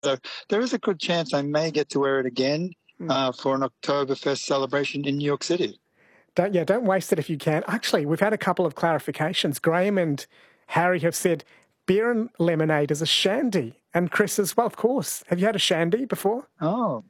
So there is a good chance I may get to wear it again for an Oktoberfest celebration in New York City. Don't waste it if you can. Actually, we've had a couple of clarifications. Graham and Harry have said beer and lemonade is a shandy. And Chris as well, of course. Have you had a shandy before? Oh.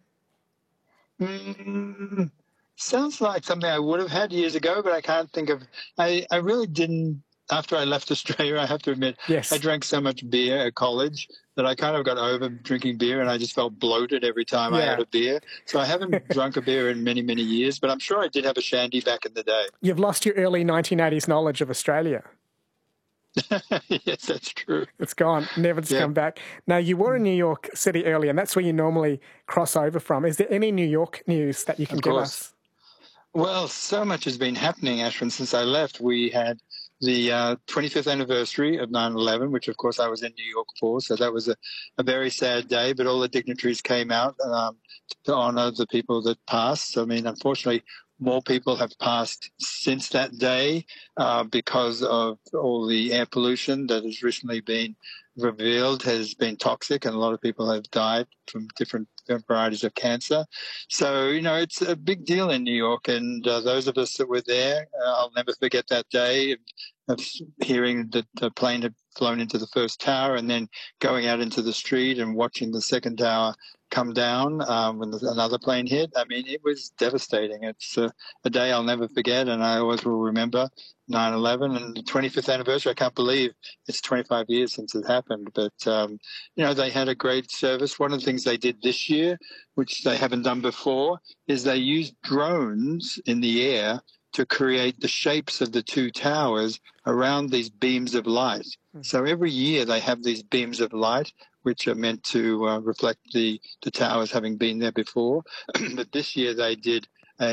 Sounds like something I would have had years ago, but I can't think of. I really didn't. After I left Australia, I have to admit, Yes. I drank so much beer at college that I kind of got over drinking beer, and I just felt bloated every time I had a beer. So I haven't drunk a beer in many, many years, but I'm sure I did have a shandy back in the day. You've lost your early 1980s knowledge of Australia. Yes, that's true. It's gone, never to come back. Now, you were in New York City earlier, and that's where you normally cross over from. Is there any New York news that you can give us? Well, so much has been happening, Ashwin, since I left. We had the 25th anniversary of 9/11, which, of course, I was in New York for. So that was a very sad day, but all the dignitaries came out to honor the people that passed. I mean, unfortunately, more people have passed since that day because of all the air pollution that has recently been revealed has been toxic, and a lot of people have died from different varieties of cancer. So, it's a big deal in New York, and those of us that were there, I'll never forget that day of hearing that the plane had flown into the first tower and then going out into the street and watching the second tower come down when another plane hit. I mean, it was devastating. It's a day I'll never forget, and I always will remember 9/11 and the 25th anniversary. I can't believe it's 25 years since it happened, but they had a great service. One of the things they did this year, which they haven't done before, is they used drones in the air to create the shapes of the two towers around these beams of light. So every year they have these beams of light, which are meant to reflect the towers having been there before. But this year they did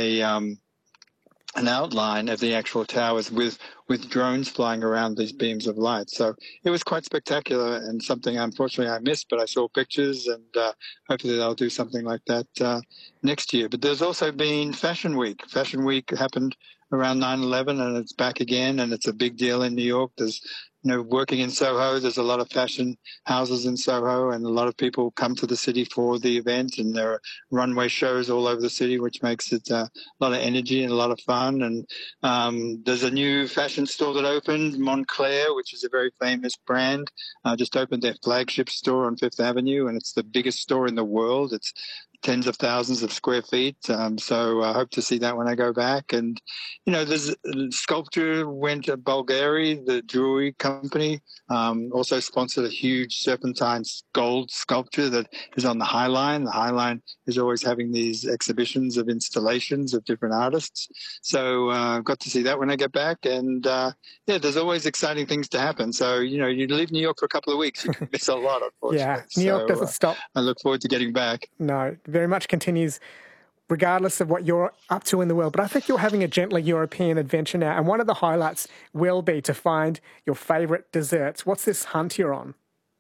an outline of the actual towers with drones flying around these beams of light. So it was quite spectacular and something, unfortunately, I missed, but I saw pictures, and hopefully they'll do something like that next year. But there's also been Fashion Week. Fashion Week happened around 9/11, and it's back again, and it's a big deal in New York. There's working in Soho, there's a lot of fashion houses in Soho, and a lot of people come to the city for the event, and there are runway shows all over the city, which makes it a lot of energy and a lot of fun. And there's a new fashion store that opened, Moncler, which is a very famous brand, just opened their flagship store on Fifth Avenue, and it's the biggest store in the world. It's tens of thousands of square feet. So I hope to see that when I go back. And, there's sculpture went to Bulgari, the jewelry company, also sponsored a huge serpentine gold sculpture that is on the High Line. The High Line is always having these exhibitions of installations of different artists. So I've got to see that when I get back. And there's always exciting things to happen. So, you leave New York for a couple of weeks, you can miss a lot, unfortunately. New York doesn't stop. I look forward to getting back. No, very much continues regardless of what you're up to in the world. But I think you're having a gently European adventure now. And one of the highlights will be to find your favourite desserts. What's this hunt you're on?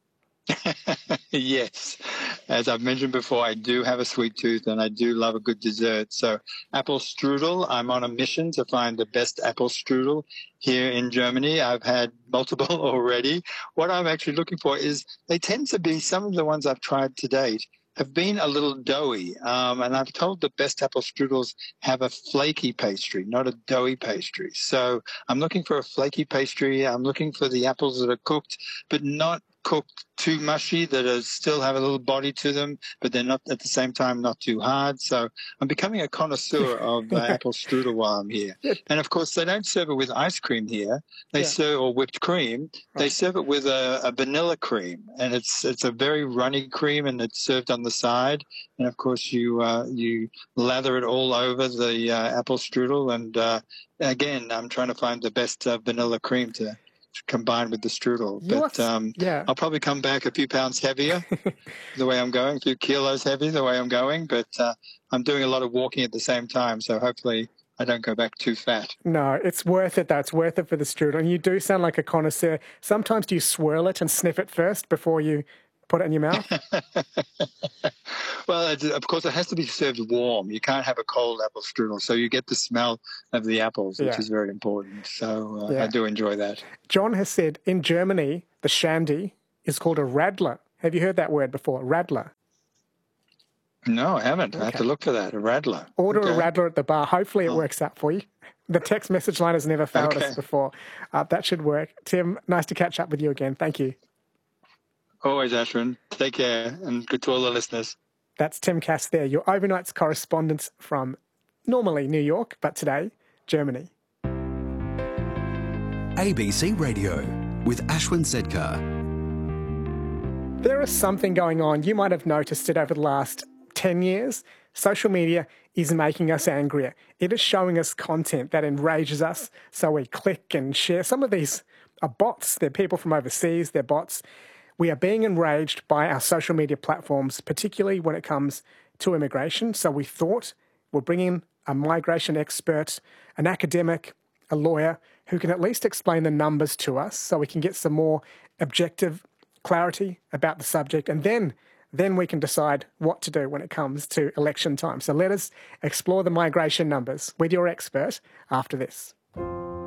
Yes. As I've mentioned before, I do have a sweet tooth and I do love a good dessert. So apple strudel, I'm on a mission to find the best apple strudel here in Germany. I've had multiple already. What I'm actually looking for is they tend to be, some of the ones I've tried to date have been a little doughy. And I've told the best apple strudels have a flaky pastry, not a doughy pastry. So I'm looking for a flaky pastry. I'm looking for the apples that are cooked, but not cooked too mushy, that still have a little body to them, but they're not at the same time not too hard. So I'm becoming a connoisseur of apple strudel while I'm here. And of course, they don't serve it with ice cream here. They serve, or whipped cream. They serve it with a vanilla cream, and it's a very runny cream, and it's served on the side. And of course, you lather it all over the apple strudel. And again, I'm trying to find the best vanilla cream to combined with the strudel. But I'll probably come back a few pounds heavier the way I'm going, a few kilos heavy the way I'm going. But I'm doing a lot of walking at the same time, so hopefully I don't go back too fat. No, it's worth it, though. It's worth it for the strudel. And you do sound like a connoisseur. Sometimes do you swirl it and sniff it first before you put it in your mouth? Well, of course, it has to be served warm. You can't have a cold apple strudel, so you get the smell of the apples, which is very important. So I do enjoy that. John has said in Germany, the shandy is called a Radler. Have you heard that word before? Radler. No, I haven't. Okay. I have to look for that. A Radler. Order a Radler at the bar. Hopefully it works out for you. The text message line has never failed us before. That should work. Tim, nice to catch up with you again. Thank you. Always, Ashwin. Take care, and good to all the listeners. That's Tim Cass there, your overnights correspondent from normally New York, but today, Germany. ABC Radio with Ashwin Sedkar. There is something going on. You might have noticed it over the last 10 years. Social media is making us angrier. It is showing us content that enrages us, so we click and share. Some of these are bots. They're people from overseas. They're bots. We are being enraged by our social media platforms, particularly when it comes to immigration. So we thought we'll bring in a migration expert, an academic, a lawyer, who can at least explain the numbers to us so we can get some more objective clarity about the subject. And then we can decide what to do when it comes to election time. So let us explore the migration numbers with your expert after this.